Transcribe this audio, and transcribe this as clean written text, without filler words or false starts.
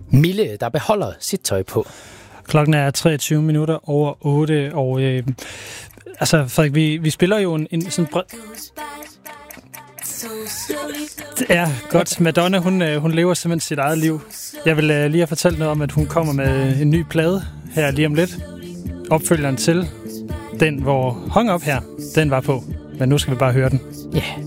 Mille, der beholder sit tøj på. Klokken er 23 minutter over 8, og Frederik, vi spiller jo en sådan bred... Ja, godt. Madonna, hun lever simpelthen sit eget liv. Jeg vil lige have fortalt noget om, at hun kommer med en ny plade her lige om lidt. Opfølgeren til den, hvor Hung Up her, den var på. Men nu skal vi bare høre den. Ja. Yeah.